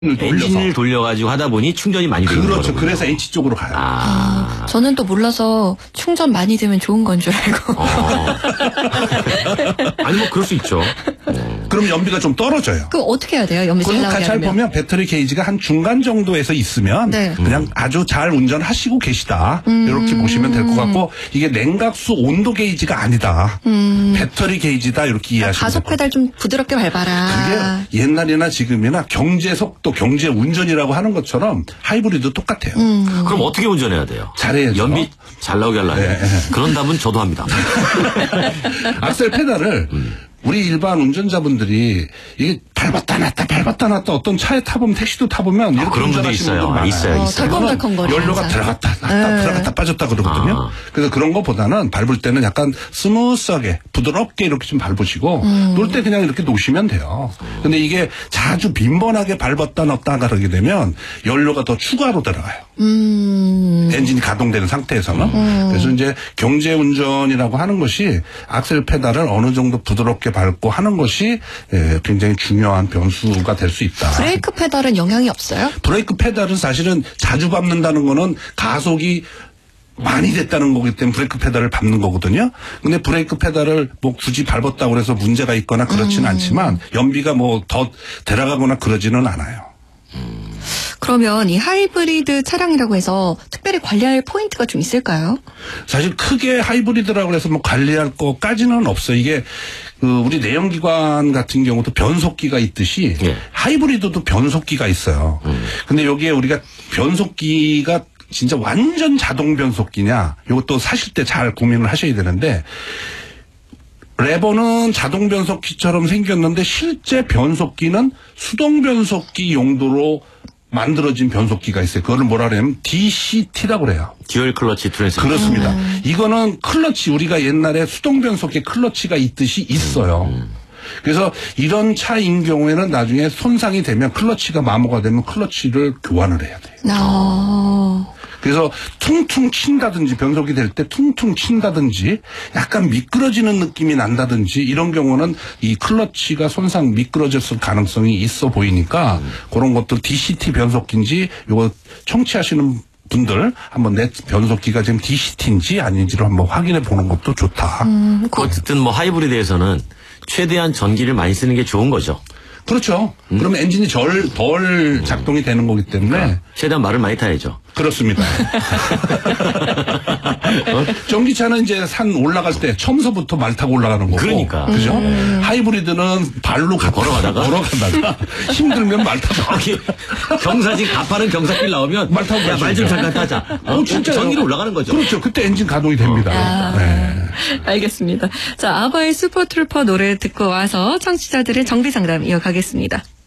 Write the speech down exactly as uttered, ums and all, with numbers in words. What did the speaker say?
엔진을 돌려가지고 하다 보니 충전이 많이 되는 거죠. 그렇죠. 그래서 H 쪽으로 가요. 아, 저는 또 몰라서 충전 많이 되면 좋은 건 줄 알고. 어. 아니 뭐 그럴 수 있죠. 어. 그럼 연비가 좀 떨어져요. 그럼 어떻게 해야 돼요? 연비 잘 나오게 잘 하려면? 보면 배터리 게이지가 한 중간 정도에서 있으면 네. 그냥 아주 잘 운전하시고 계시다. 음. 이렇게 보시면 될 것 같고, 이게 냉각수 온도 게이지가 아니다. 음. 배터리 게이지다 이렇게 이해하시면 가속 페달 좀 부드럽게 밟아라. 그게 옛날이나 지금이나 경제 속도, 경제 운전이라고 하는 것처럼 하이브리드 똑같아요. 음. 그럼 어떻게 운전해야 돼요? 잘해야죠. 연비 잘 나오게 하려면. 네. 그런 답은 저도 합니다. 악셀 페달을 음. 우리 일반 운전자분들이 이게 밟았다 놨다 밟았다 놨다 어떤 차에 타보면, 택시도 타보면 이렇게 아, 그런 분도 있어요. 많아요. 있어요. 있어요. 덜컹덜컹거리는 연료가 들어갔다 놨다 네. 들어갔다 빠졌다 그러거든요. 아. 그래서 그런 것보다는 밟을 때는 약간 스무스하게 부드럽게 이렇게 좀 밟으시고 음. 놀 때 그냥 이렇게 놓으시면 돼요. 근데 이게 자주 빈번하게 밟았다 놨다 그러게 되면 연료가 더 추가로 들어가요. 음. 엔진이 가동되는 상태에서는. 음. 그래서 이제 경제 운전이라고 하는 것이 악셀 페달을 어느 정도 부드럽게 밟고 하는 것이 굉장히 중요한 변수가 될 수 있다. 브레이크 페달은 영향이 없어요? 브레이크 페달은 사실은 자주 밟는다는 거는 가속이 많이 됐다는 거기 때문에 브레이크 페달을 밟는 거거든요. 근데 브레이크 페달을 뭐 굳이 밟았다고 해서 문제가 있거나 그렇지는 음. 않지만 연비가 뭐 더 데려가거나 그러지는 않아요. 음. 그러면 이 하이브리드 차량이라고 해서 특별히 관리할 포인트가 좀 있을까요? 사실 크게 하이브리드라고 해서 뭐 관리할 것까지는 없어요. 이게 그 우리 내연기관 같은 경우도 변속기가 있듯이 예. 하이브리드도 변속기가 있어요. 음. 근데 여기에 우리가 변속기가 진짜 완전 자동 변속기냐, 이것도 사실 때 잘 고민을 하셔야 되는데, 레버는 자동 변속기처럼 생겼는데 실제 변속기는 수동 변속기 용도로 만들어진 변속기가 있어요. 그거를 뭐라 그러냐면 디씨티라고 그래요. 듀얼 클러치 트랜스미션. 그렇습니다. 음. 이거는 클러치, 우리가 옛날에 수동 변속기 클러치가 있듯이 있어요. 음. 그래서 이런 차인 경우에는 나중에 손상이 되면, 클러치가 마모가 되면 클러치를 교환을 해야 돼요. 아. 그래서 퉁퉁 친다든지, 변속이 될 때 퉁퉁 친다든지 약간 미끄러지는 느낌이 난다든지 이런 경우는 이 클러치가 손상, 미끄러졌을 가능성이 있어 보이니까 음. 그런 것들 디씨티 변속기인지 이거 청취하시는 분들 한번 내 변속기가 지금 디씨티인지 아닌지를 한번 확인해 보는 것도 좋다. 음, 어쨌든 뭐 하이브리드에서는 최대한 전기를 많이 쓰는 게 좋은 거죠. 그렇죠. 음? 그러면 엔진이 절, 덜 작동이 되는 거기 때문에. 그러니까 최대한 말을 많이 타야죠. 그렇습니다. 어? 전기차는 이제 산 올라갈 때 처음서부터 말 타고 올라가는 거고. 그러니까. 그죠? 음. 하이브리드는 발로 가, 걸어가다가. 걸어가다가 힘들면 말 타고. 경사진, 가파른 경사길 나오면. 말 타고. 야, 말 좀 잠깐 타자. 어, 어, 진짜. 전기로 올라가는 거죠. 그렇죠. 그때 엔진 가동이 됩니다. 아, 네. 알겠습니다. 자, 아바의 슈퍼트루퍼 노래 듣고 와서 청취자들의 정비 상담 이어가겠습니다.